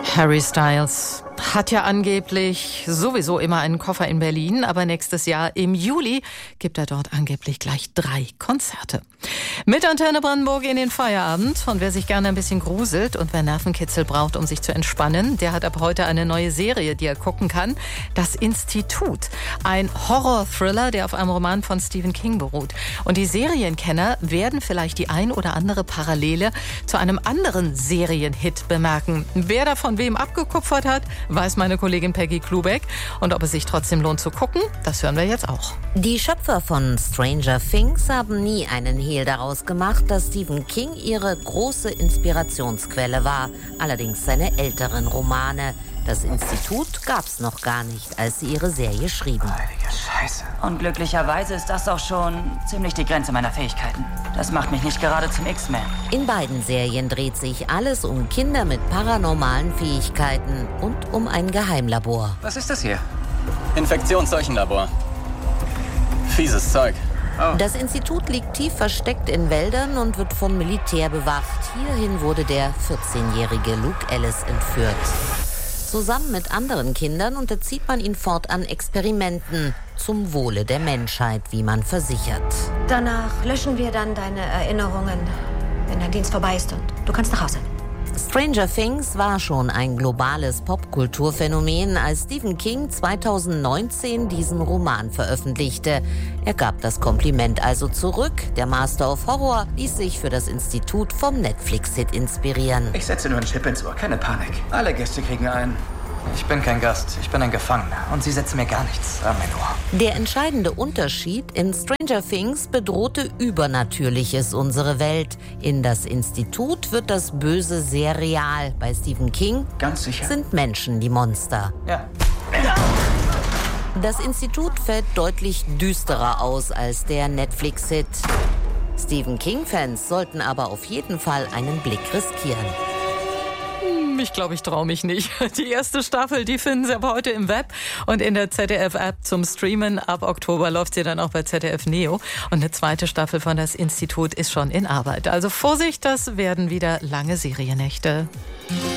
Harry Styles hat ja angeblich sowieso immer einen Koffer in Berlin, aber nächstes Jahr im Juli gibt er dort angeblich gleich 3 Konzerte. Mit Antenne Brandenburg in den Feierabend. Und wer sich gerne ein bisschen gruselt und wer Nervenkitzel braucht, um sich zu entspannen, der hat ab heute eine neue Serie, die er gucken kann. Das Institut. Ein Horror-Thriller, der auf einem Roman von Stephen King beruht. Und die Serienkenner werden vielleicht die ein oder andere Parallele zu einem anderen Serienhit bemerken. Wer da von wem abgekupfert hat, weiß meine Kollegin Peggy Klubeck. Und ob es sich trotzdem lohnt zu gucken, das hören wir jetzt auch. Die Schöpfer von Stranger Things haben nie einen Hehl daraus gemacht, dass Stephen King ihre große Inspirationsquelle war. Allerdings seine älteren Romane. Das Institut gab's noch gar nicht, als sie ihre Serie schrieben. Heilige Scheiße. Und glücklicherweise ist das auch schon ziemlich die Grenze meiner Fähigkeiten. Das macht mich nicht gerade zum X-Man. In beiden Serien dreht sich alles um Kinder mit paranormalen Fähigkeiten und um ein Geheimlabor. Was ist das hier? Infektionsseuchenlabor. Fieses Zeug. Oh. Das Institut liegt tief versteckt in Wäldern und wird vom Militär bewacht. Hierhin wurde der 14-jährige Luke Ellis entführt. Zusammen mit anderen Kindern unterzieht man ihn fortan Experimenten zum Wohle der Menschheit, wie man versichert. Danach löschen wir dann deine Erinnerungen, wenn dein Dienst vorbei ist und du kannst nach Hause. Stranger Things war schon ein globales Popkulturphänomen, als Stephen King 2019 diesen Roman veröffentlichte. Er gab das Kompliment also zurück. Der Master of Horror ließ sich für das Institut vom Netflix-Hit inspirieren. Ich setze nur einen Chip ins Ohr, keine Panik. Alle Gäste kriegen einen. Ich bin kein Gast, ich bin ein Gefangener. Und sie setzen mir gar nichts an mein Ohr. Der entscheidende Unterschied: in Stranger Things bedrohte Übernatürliches unsere Welt. In das Institut wird das Böse sehr real. Bei Stephen King Ganz sicher. sind Menschen die Monster. Ja. Das Institut fällt deutlich düsterer aus als der Netflix-Hit. Stephen King-Fans sollten aber auf jeden Fall einen Blick riskieren. Ich glaube, ich traue mich nicht. Die erste Staffel, die finden Sie aber heute im Web und in der ZDF-App zum Streamen. Ab Oktober läuft sie dann auch bei ZDF Neo. Und eine zweite Staffel von Das Institut ist schon in Arbeit. Also Vorsicht, das werden wieder lange Seriennächte.